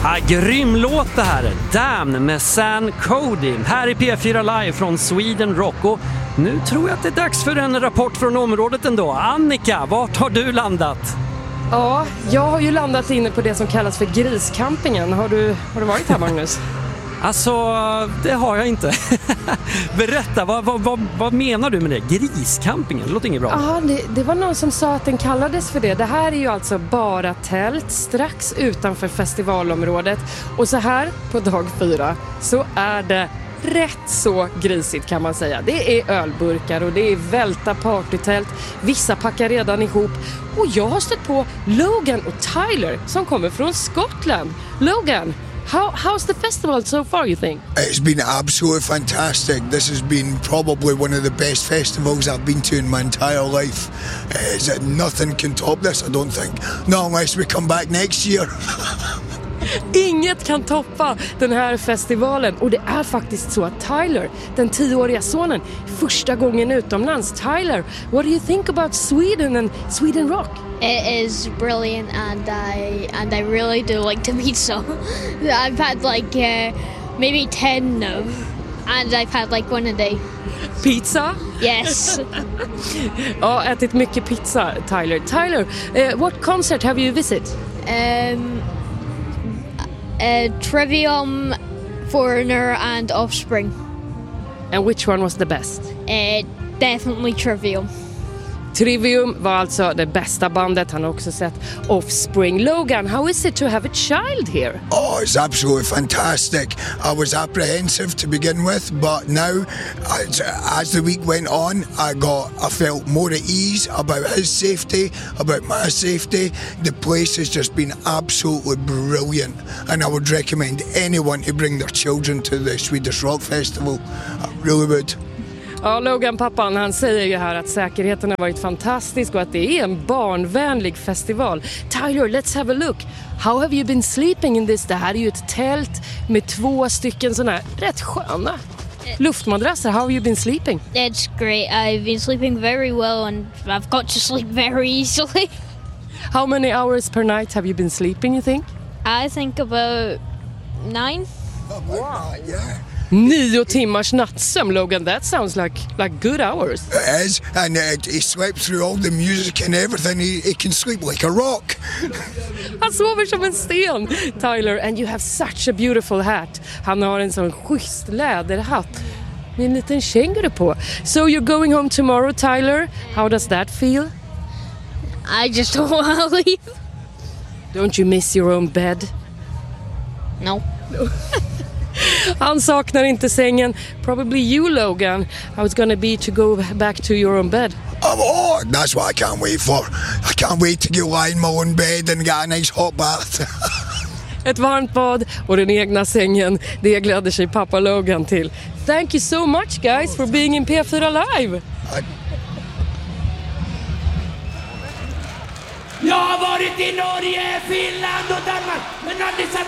Grym låt det här. Damn med San Cody. Här i P4 Live från Sweden Rock. Och nu tror jag att det är dags för en rapport från området ändå. Annika, vart har du landat? Ja, jag har ju landat inne på det som kallas för griscampingen. Har du varit här, Magnus? Alltså, det har jag inte. Berätta, vad menar du med det? Griscampingen, det låter inget bra. Ja, det var någon som sa att den kallades för det. Det här är ju alltså bara tält strax utanför festivalområdet. Och så här på dag 4 så är det rätt så grisigt, kan man säga. Det är ölburkar och det är välta partytält. Vissa packar redan ihop. Och jag har stött på Logan och Tyler som kommer från Skottland. Logan, how's the festival so far, you think? It's been absolutely fantastic. This has been probably one of the best festivals I've been to in my entire life. Nothing can top this, I don't think. Not unless we come back next year. Inget kan toppa den här festivalen. Och det är faktiskt så att Tyler, den 10-åriga sonen, första gången utomlands. Tyler, what do you think about Sweden and Sweden Rock? It is brilliant, and I really do like the pizza. I've had maybe 10 now, and I've had one a day. Pizza? Yes. Ja, ätit mycket pizza, Tyler. Tyler, what concert have you visited? Trivium, Foreigner, and Offspring. And which one was the best? Definitely Trivium. Trivium var alltså det bästa bandet. Han har också sett Offspring. Logan, how is it to have a child here? Oh, it's absolutely fantastic. I was apprehensive to begin with, but now, as the week went on, I felt more at ease about his safety, about my safety. The place has just been absolutely brilliant, and I would recommend anyone to bring their children to the Swedish Rock Festival. I really would. Ja, Logan, pappan, han säger ju här att säkerheten har varit fantastisk och att det är en barnvänlig festival. Tyler, let's have a look. How have you been sleeping in this? Det här är ju ett tält med 2 stycken såna här rätt sköna luftmadrasser. How have you been sleeping? It's great. I've been sleeping very well, and I've got to sleep very easily. How many hours per night have you been sleeping, you think? I think about 9. Wow, yeah. 9 timmars nattsömn, Logan. That sounds like good hours. It is, and he slept through all the music and everything. He can sleep like a rock. Han sover som en sten, Tyler. And you have such a beautiful hat. Han har en sån schysst läderhatt med en liten känguru på. So you're going home tomorrow, Tyler. How does that feel? I just don't want to leave. Don't you miss your own bed? No. Han saknar inte sängen. Probably you, Logan. How it's gonna be to go back to your own bed? Oh, that's what I can't wait for. I can't wait to go lie in my own bed and get a nice hot bath. Ett varmt bad och den egna sängen, det gläder sig pappa Logan till. Thank you so much, guys, for being in P4 Live. Jag har varit i Norge, Finland och Danmark, men aldrig satt